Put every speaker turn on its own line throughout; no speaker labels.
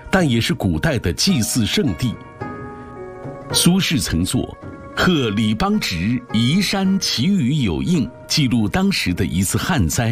但也是古代的祭祀圣地。苏轼曾作《贺李邦直移山祈雨有应》，记录当时的一次旱灾。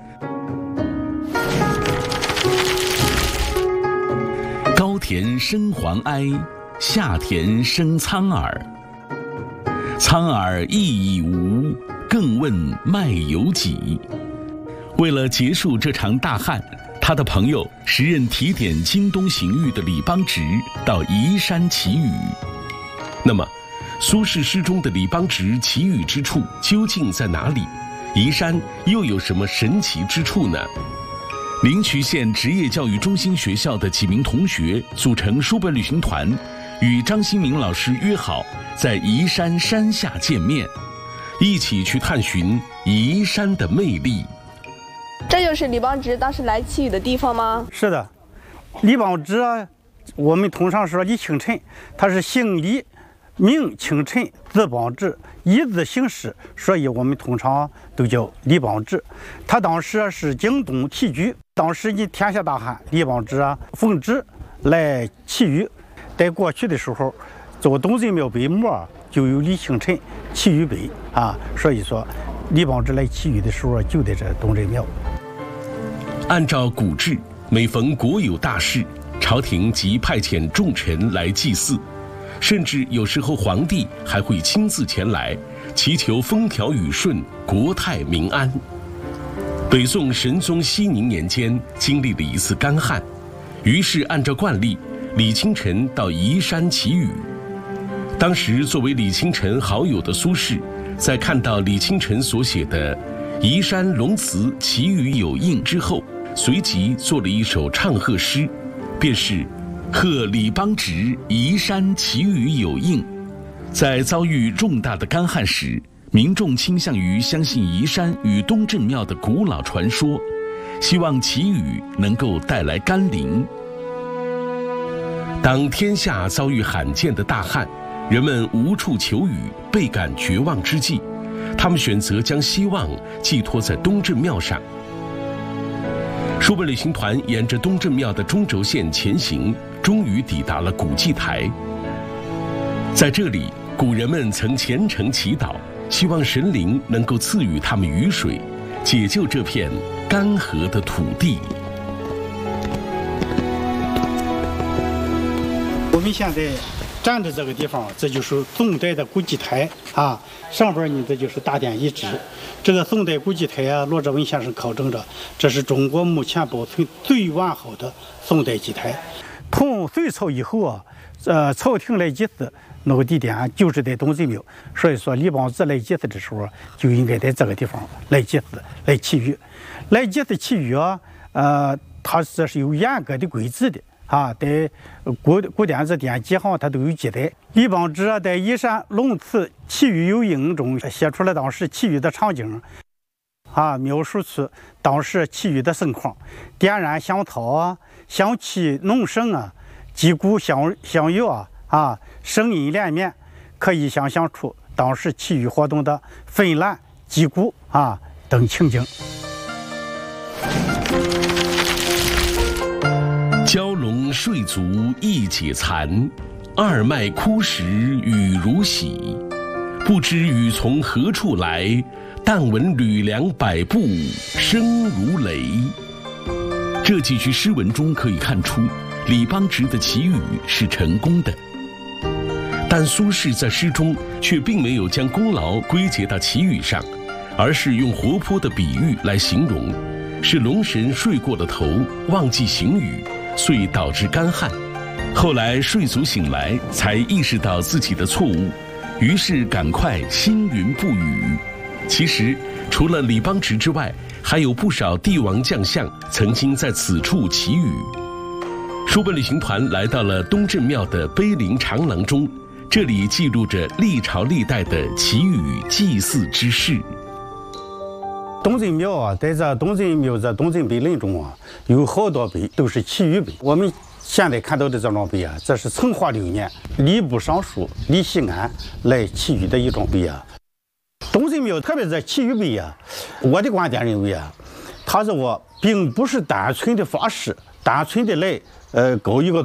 高田生黄埃，下田生苍耳。苍耳意已无，更问麦有几。为了结束这场大旱，他的朋友时任提点京东刑狱的李邦直到移山祈雨。那么苏轼诗中的李邦直祈雨之处究竟在哪里？移山又有什么神奇之处呢？临渠县职业教育中心学校的几名同学组成书本旅行团，与张新明老师约好在移山山下见面，一起去探寻移山的魅力。
这就是李邦直当时来祈雨的地方吗？
是的，李邦直啊，我们通常说李清晨，他是姓李，名清晨，字邦直，一字姓氏，所以我们通常都叫李邦直。他当时是京东提举，当时你天下大旱，李邦直啊奉旨来祈雨。在过去的时候，这个东正庙北门就有李清晨祈雨碑啊，所以说李邦直来祈雨的时候就在这东正庙。
按照古制，每逢国有大事，朝廷即派遣重臣来祭祀，甚至有时候皇帝还会亲自前来，祈求风调雨顺、国泰民安。北宋神宗熙宁年间经历了一次干旱，于是按照惯例，李清晨到移山祈雨。当时作为李清晨好友的苏轼，在看到李清晨所写的“移山龙祠祈雨有应”之后，随即做了一首唱和诗，便是“贺李邦直移山祈雨有应”。在遭遇重大的干旱时，民众倾向于相信移山与东正庙的古老传说，希望祈雨能够带来甘霖。当天下遭遇罕见的大旱，人们无处求雨，倍感绝望之际，他们选择将希望寄托在东正庙上。书本旅行团沿着东正庙的中轴线前行，终于抵达了古祭台。在这里，古人们曾虔诚祈祷，希望神灵能够赐予他们雨水，解救这片干涸的土地。
我们现在站的这个地方，这就是宋代的古祭台啊，上边呢这就是大殿遗址。这个宋代古祭台啊，罗志文先生考证着，这是中国目前保存最完好的宋代祭台。从隋朝以后啊，朝廷来祭祀那个地点就是在东正庙，所以说李邦直来祭祀的时候，就应该在这个地方来祭祀、来祈雨。来祭祀祈雨啊，它这是有严格的规制的。啊，在古典字典几行它都有记载。李邦直在《移山龙祠祈雨有应》中写出了当时祈雨的场景，啊，描述出当时祈雨的盛况，点燃香草啊，香气浓盛啊，击鼓相摇啊，声音连绵，可以想象出当时祈雨活动的纷乱、击鼓啊等情景。
蛟龙睡足一解残，二麦枯时雨如洗。不知雨从何处来，但闻吕梁百步声如雷。这几句诗文中可以看出，李邦直的祈雨是成功的。但苏轼在诗中却并没有将功劳归结到祈雨上，而是用活泼的比喻来形容，是龙神睡过了头，忘记行雨，遂导致干旱。后来睡足醒来，才意识到自己的错误，于是赶快兴云布雨。其实除了李邦直之外，还有不少帝王将相曾经在此处祈雨。书本旅行团来到了东正庙的碑林长廊中，这里记录着历朝历代的祈雨祭祀之事。
东正庙啊，在这东正庙这东正碑林中啊，有好多碑都是祈雨碑。我们现在看到的这种碑啊，这是成化6年吏部尚书李锡安来祈雨的一种碑啊。东正庙特别是祈雨碑啊，我的观点认为啊，它这个并不是单纯的发誓，单纯的来搞一个